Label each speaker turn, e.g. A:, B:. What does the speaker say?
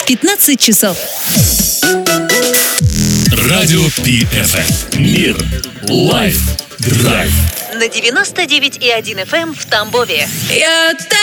A: 15 часов.
B: Радио PFM. Мир. Лайф. Драйв.
A: На 99,1 FM в Тамбове.